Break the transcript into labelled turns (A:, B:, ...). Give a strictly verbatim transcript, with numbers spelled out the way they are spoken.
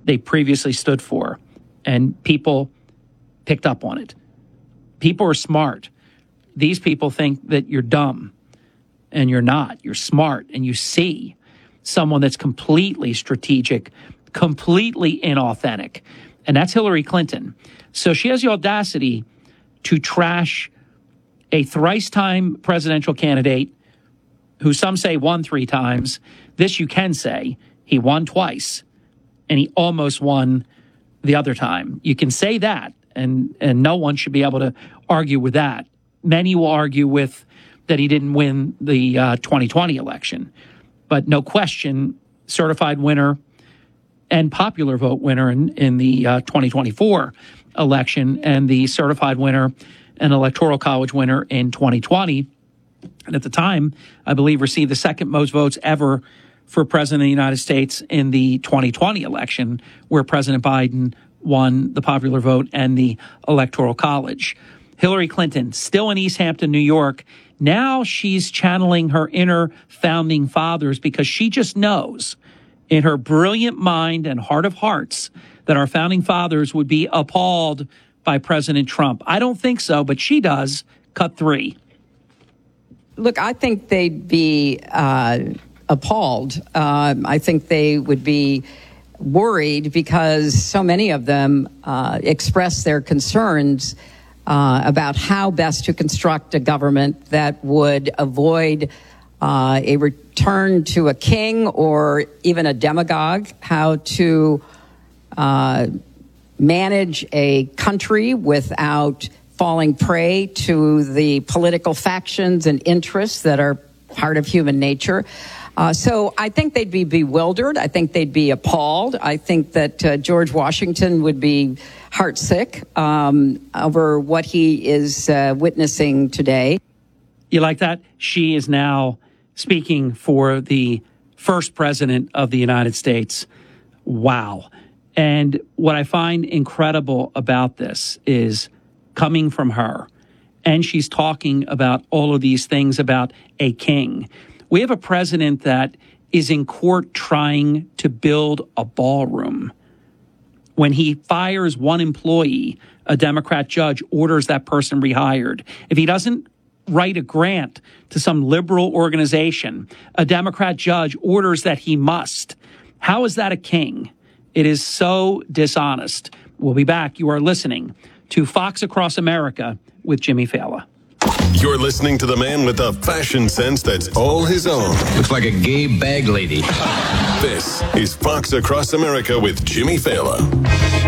A: they previously stood for. And people picked up on it. People are smart. These people think that you're dumb, and you're not. You're smart, and you see someone that's completely strategic, completely inauthentic, and that's Hillary Clinton. So she has the audacity to trash a thrice-time presidential candidate who some say won three times. This you can say. He won twice, and he almost won the other time. You can say that, and, and no one should be able to argue with that. Many will argue with that he didn't win the uh, twenty twenty election. But no question, certified winner and popular vote winner in, in the uh, twenty twenty-four election, and the certified winner and electoral college winner in twenty twenty. And at the time, I believe received the second most votes ever for president of the United States in the twenty twenty election, where President Biden won the popular vote and the electoral college. Hillary Clinton, still in East Hampton, New York. Now she's channeling her inner founding fathers, because she just knows in her brilliant mind and heart of hearts that our founding fathers would be appalled by President Trump. I don't think so, but she does. Cut three.
B: Look, I think they'd be uh, appalled. Uh, I think they would be worried, because so many of them uh, express their concerns uh, about how best to construct a government that would avoid uh, a return to a king or even a demagogue, how to uh, manage a country without falling prey to the political factions and interests that are part of human nature. Uh, so I think they'd be bewildered. I think they'd be appalled. I think that uh, George Washington would be heartsick um, over what he is uh, witnessing today.
A: You like that? She is now speaking for the first president of the United States. Wow. And what I find incredible about this is coming from her, and she's talking about all of these things about a king. We have a president that is in court trying to build a ballroom. When he fires one employee, a Democrat judge orders that person rehired. If he doesn't write a grant to some liberal organization, a Democrat judge orders that he must. How is that a king? It is so dishonest. We'll be back. You are listening to Fox Across America with Jimmy Failla.
C: You're listening to the man with the fashion sense that's all his own.
D: Looks like a gay bag lady.
C: This is Fox Across America with Jimmy Failla.